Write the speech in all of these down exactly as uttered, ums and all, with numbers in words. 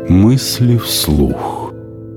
Мысли вслух.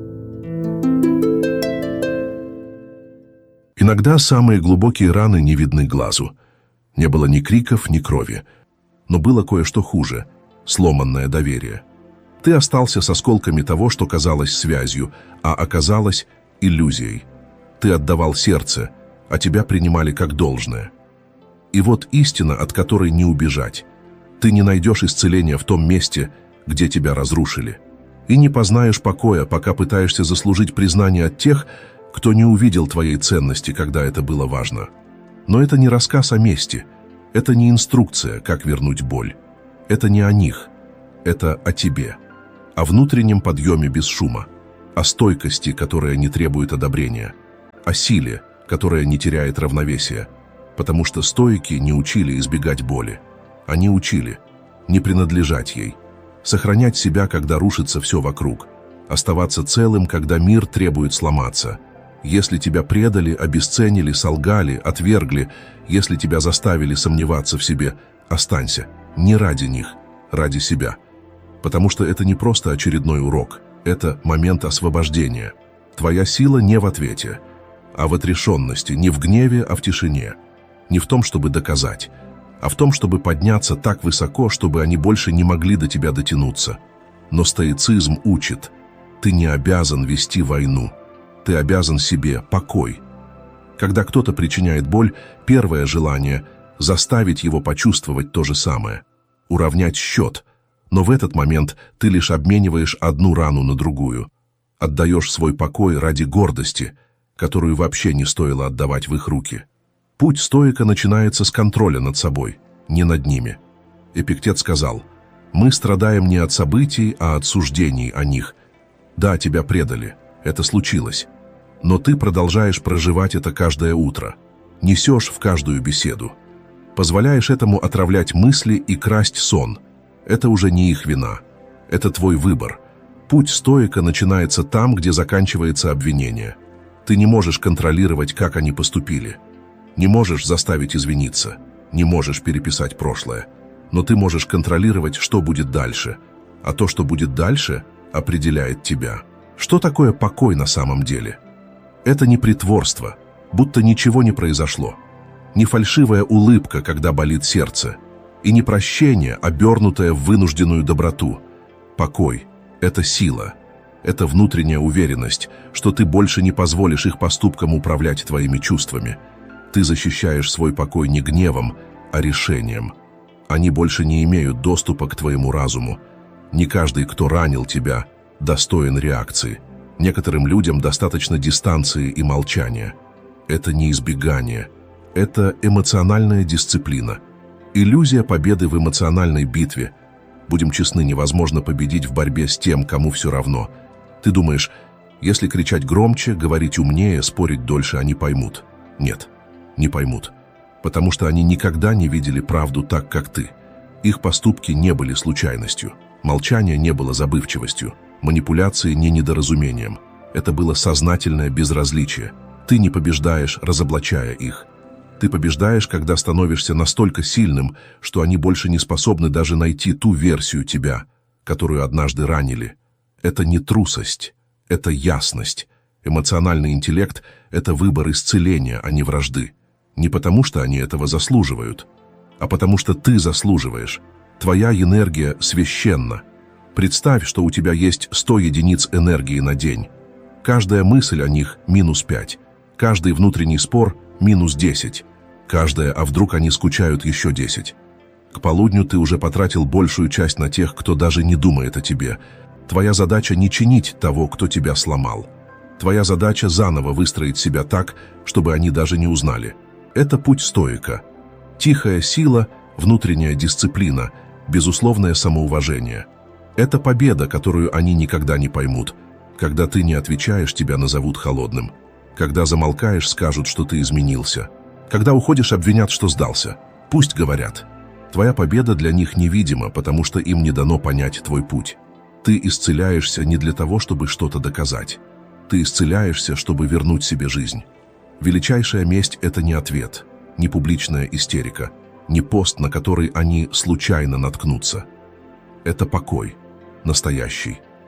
Иногда самые глубокие раны не видны глазу. Не было ни криков, ни крови. Но было кое-что хуже — сломанное доверие. Ты остался с осколками того, что казалось связью, а оказалось иллюзией. Ты отдавал сердце, а тебя принимали как должное. И вот истина, от которой не убежать. Ты не найдешь исцеления в том месте, где тебя разрушили. И не познаешь покоя, пока пытаешься заслужить признание от тех, кто не увидел твоей ценности, когда это было важно. Но это не рассказ о мести, это не инструкция, как вернуть боль. Это не о них, это о тебе, о внутреннем подъеме без шума, о стойкости, которая не требует одобрения, о силе, которая не теряет равновесия, потому что стоики не учили избегать боли. Они учили не принадлежать ей, сохранять себя, когда рушится все вокруг, оставаться целым, когда мир требует сломаться. Если тебя предали, обесценили, солгали, отвергли, если тебя заставили сомневаться в себе, останься. Не ради них, ради себя. Потому что это не просто очередной урок, это момент освобождения. Твоя сила не в ответе, а в отрешенности, не в гневе, а в тишине. Не в том, чтобы доказать, а в том, чтобы подняться так высоко, чтобы они больше не могли до тебя дотянуться. Но стоицизм учит, ты не обязан вести войну. Ты обязан себе покой. Когда кто-то причиняет боль, первое желание — заставить его почувствовать то же самое, уравнять счет. Но в этот момент ты лишь обмениваешь одну рану на другую, отдаешь свой покой ради гордости, которую вообще не стоило отдавать в их руки. Путь стоика начинается с контроля над собой, не над ними. Эпиктет сказал: «Мы страдаем не от событий, а от суждений о них. Да, тебя предали, это случилось. Но ты продолжаешь проживать это каждое утро, несешь в каждую беседу. Позволяешь этому отравлять мысли и красть сон. Это уже не их вина. Это твой выбор. Путь стоика начинается там, где заканчивается обвинение. Ты не можешь контролировать, как они поступили. Не можешь заставить извиниться. Не можешь переписать прошлое. Но ты можешь контролировать, что будет дальше. А то, что будет дальше, определяет тебя. Что такое покой на самом деле? Это не притворство, будто ничего не произошло. Не фальшивая улыбка, когда болит сердце. И не прощение, обернутое в вынужденную доброту. Покой — это сила. Это внутренняя уверенность, что ты больше не позволишь их поступкам управлять твоими чувствами. Ты защищаешь свой покой не гневом, а решением. Они больше не имеют доступа к твоему разуму. Не каждый, кто ранил тебя, достоин реакции. Некоторым людям достаточно дистанции и молчания. Это не избегание. Это эмоциональная дисциплина. Иллюзия победы в эмоциональной битве. Будем честны, невозможно победить в борьбе с тем, кому все равно. Ты думаешь, если кричать громче, говорить умнее, спорить дольше, они поймут? Нет, не поймут. Потому что они никогда не видели правду так, как ты. Их поступки не были случайностью. Молчание не было забывчивостью. Манипуляции не недоразумением. Это было сознательное безразличие. Ты не побеждаешь, разоблачая их. Ты побеждаешь, когда становишься настолько сильным, что они больше не способны даже найти ту версию тебя, которую однажды ранили. Это не трусость, это ясность. Эмоциональный интеллект — это выбор исцеления, а не вражды. Не потому, что они этого заслуживают, а потому что ты заслуживаешь. Твоя энергия священна. Представь, что у тебя есть сто единиц энергии на день. Каждая мысль о них — минус пять. Каждый внутренний спор — минус десять. Каждая, а вдруг они скучают, еще десять. К полудню ты уже потратил большую часть на тех, кто даже не думает о тебе. Твоя задача не чинить того, кто тебя сломал. Твоя задача заново выстроить себя так, чтобы они даже не узнали. Это путь стоика. Тихая сила, внутренняя дисциплина, безусловное самоуважение. Это победа, которую они никогда не поймут. Когда ты не отвечаешь, тебя назовут холодным. Когда замолкаешь, скажут, что ты изменился. Когда уходишь, обвинят, что сдался. Пусть говорят. Твоя победа для них невидима, потому что им не дано понять твой путь. Ты исцеляешься не для того, чтобы что-то доказать. Ты исцеляешься, чтобы вернуть себе жизнь. Величайшая месть — это не ответ, не публичная истерика, не пост, на который они случайно наткнутся. Это покой, настоящий,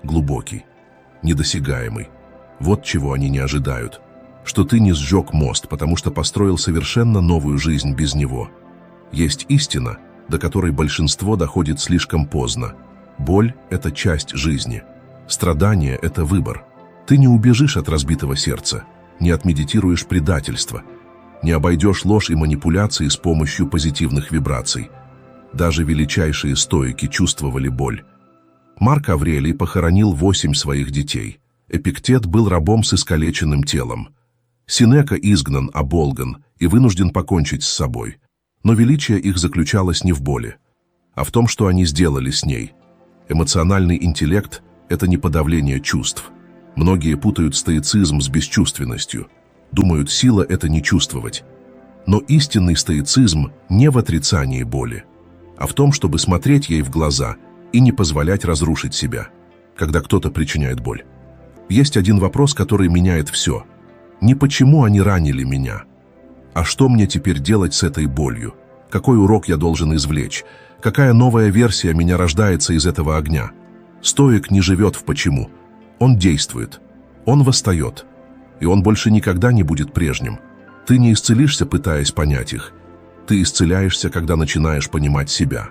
глубокий, недосягаемый. Вот чего они не ожидают. Что ты не сжег мост, потому что построил совершенно новую жизнь без него. Есть истина, до которой большинство доходит слишком поздно. Боль – это часть жизни. Страдание – это выбор. Ты не убежишь от разбитого сердца, не отмедитируешь предательство, не обойдешь ложь и манипуляции с помощью позитивных вибраций. Даже величайшие стоики чувствовали боль. Марк Аврелий похоронил восемь своих детей. Эпиктет был рабом с искалеченным телом. Сенека изгнан, оболган и вынужден покончить с собой. Но величие их заключалось не в боли, а в том, что они сделали с ней. Эмоциональный интеллект – это не подавление чувств. Многие путают стоицизм с бесчувственностью. Думают, сила – это не чувствовать. Но истинный стоицизм не в отрицании боли, а в том, чтобы смотреть ей в глаза и не позволять разрушить себя, когда кто-то причиняет боль. Есть один вопрос, который меняет все. Не почему они ранили меня, а что мне теперь делать с этой болью? Какой урок я должен извлечь? Какая новая версия меня рождается из этого огня? Стоик не живет в почему. Он действует. Он восстает. И он больше никогда не будет прежним. Ты не исцелишься, пытаясь понять их. Ты исцеляешься, когда начинаешь понимать себя.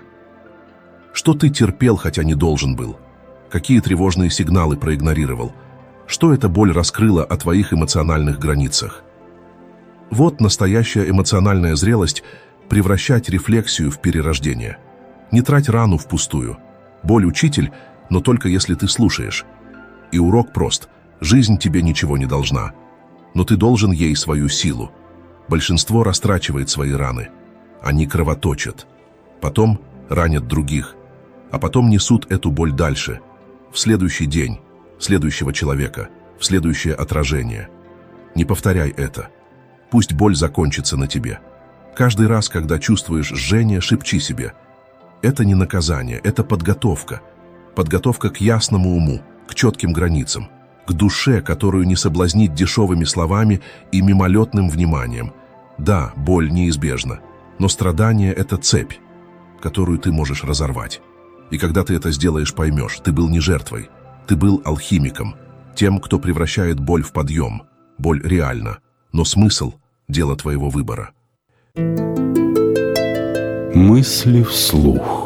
Что ты терпел, хотя не должен был? Какие тревожные сигналы проигнорировал? Что эта боль раскрыла о твоих эмоциональных границах? Вот настоящая эмоциональная зрелость – превращать рефлексию в перерождение. Не трать рану впустую. Боль – учитель, но только если ты слушаешь. И урок прост – жизнь тебе ничего не должна. Но ты должен ей свою силу. Большинство растрачивает свои раны. Они кровоточат. Потом ранят других. А потом несут эту боль дальше. В следующий день, следующего человека, в следующее отражение. Не повторяй это. Пусть боль закончится на тебе. Каждый раз, когда чувствуешь жжение, шепчи себе. Это не наказание, это подготовка. Подготовка к ясному уму, к четким границам, к душе, которую не соблазнить дешевыми словами и мимолетным вниманием. Да, боль неизбежна, но страдание – это цепь, которую ты можешь разорвать. И когда ты это сделаешь, поймешь, ты был не жертвой, ты был алхимиком, тем, кто превращает боль в подъем. Боль реальна, но смысл – дело твоего выбора. Мысли вслух.